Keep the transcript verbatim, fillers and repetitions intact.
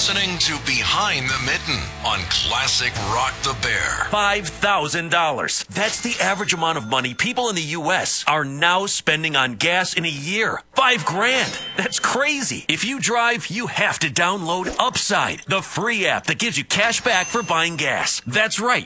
listening to Behind the Mitten on Classic Rock the Bear. five thousand dollars. That's the average amount of money people in the U S are now spending on gas in a year. Five grand. That's crazy. If you drive, you have to download Upside, the free app that gives you cash back for buying gas. That's right.